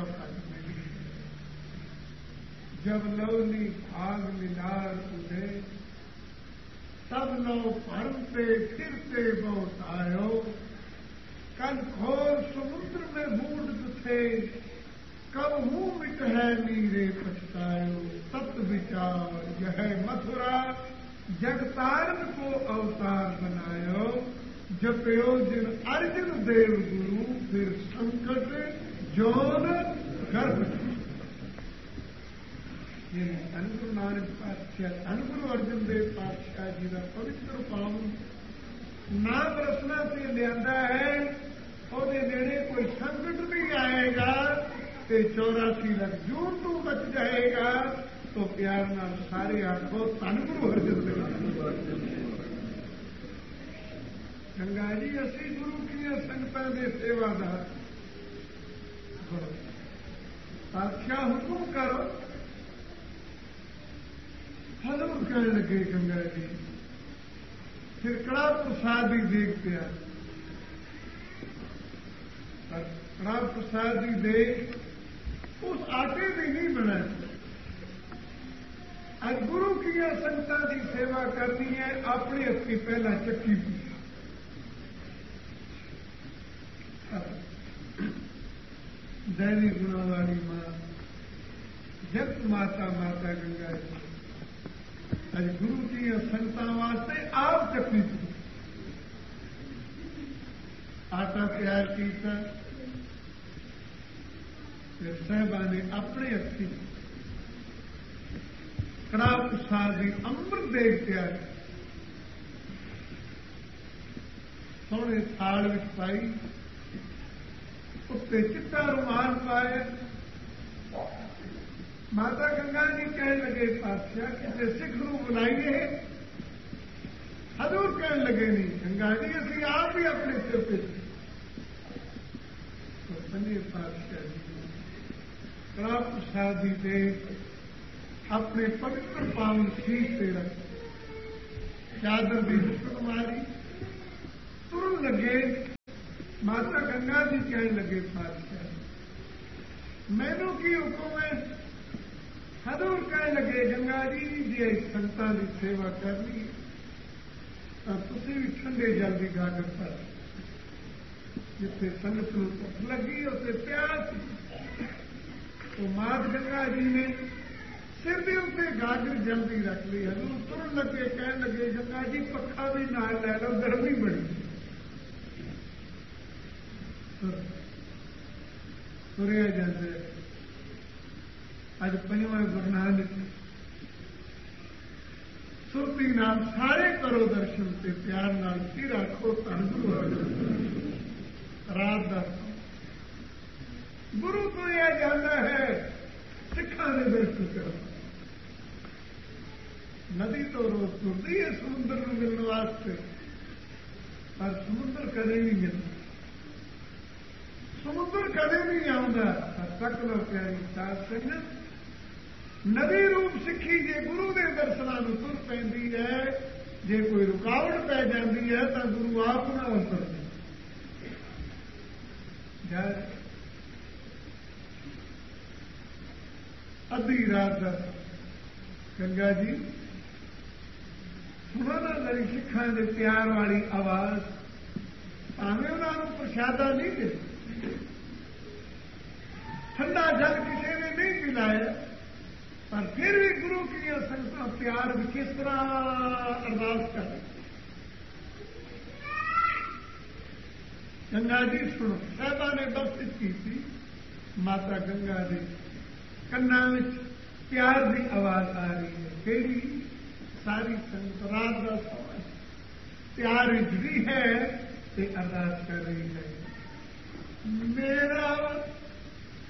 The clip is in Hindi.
फल मिली। जब लवनी भाग मिलार उठे, तब लव भरते फिरते बहुत आयो। कल घोर समुद्र में बूढ़ थे, कब मुंह मिट है नीरे पछतायो। तत् विचार यह मथुरा, जगतारण को अवतार बनायो। जपयो जिन अर्जुन देव गुरु, फिर संकट जौन गर्भ। ये धनगुरु नानक पातशाह, धनगुरु अर्जुन देव पातशाह जी का पवित्र पावन नाम रचना से लिया है। और नेड़े कोई संकट नहीं आएगा ते 84 लाख जून तू बच जाएगा। तो प्यार नाल सारे आखो धनगुरु अर्जुन देव। गंगा जी असी गुरु की संगतां दे सेवादार, पातशाह हुकुम करो। हजूर कहने लगे गंगा जी, फिर कड़ा प्रसाद ही देख पिया। कड़ा प्रसाद ही देख उस आटे भी नहीं बनाए। आज गुरु की संगतां की सेवा करनी है, अपने हथी पहला चक्की पी। दैनी गुणों वाली मां, जगत माता माता गंगा जी आज गुरु की संगतां वास्ते आप चक्की पी। आटा तैयार किया, साहबा ने अपने हथी कड़ा प्रसाद की अमृत देव तैयार सोने थाल में पाई, उत्ते चिट्टा रुमाल पाए। माता गंगा जी कहने लगे पातशाह किसी सिख नूं बुलाइए। हजूर कहने लगे नहीं गंगा जी असी आप ही अपने सिर पे। तो बने पातशाह जी कड़ा प्रसादी दे अपने पवित्र पावन शीश से रख, चादर की हुक्म मारी, तुरन लगे। माता गंगा जी कहने लगे पातशाह मैनू की हुक्म है। हजूर कहने लगे गंगा जी जी संगतां की सेवा करनी तो तुसीं भी ठंडे जल की गागर पर, जिथे संगत नूं भुख लगी उत्थे प्यास। तो मात गंगा जी ने सिर के उत्ते गागर जल्दी रख ली। हजूर तुरन लगे कहने लगे गंगा जी पखा भी नाल लै लो, गर्मी बड़ी। तुरिया जाते अज पंजवां गुरु नानक सुरती नाम सारे करो दर्शन से प्यार नाल सिर आखो धन गुरु अर्जुन। रात का गुरु तो यह जाना है सिखा ने दर्शन करो। नदी तो रोज तुरती है समुद्र में मिलने वास्ते, पर समुद्र कदे नहीं मिलता, समुद्र कदे नहीं आता। तक लो प्यारी साध संगत, नदी रूप सिखी जे गुरु के दर्शनों में तुर पैंदी है। जे कोई रुकावट पै जाती है तो गुरु आप ना उतर अद्धी रात गंगा जी सुनो ना मेरी सिखा के प्यार वाली आवाज। भावें उन्होंने प्रसादा नहीं दे, ठंडा जल किसी ने नहीं पिलाया, पर फिर भी गुरु की संगतां प्यार भी किस तरह अरदास कर। गंगा जी सुनो, साहबा ने बख्शिश की थी। माता गंगा जी कन्ना में प्यार की आवाज आ रही है। केड़ी सारी संगत रात का समय प्यार जुड़ी है ते अरदास कर रही है। मेरा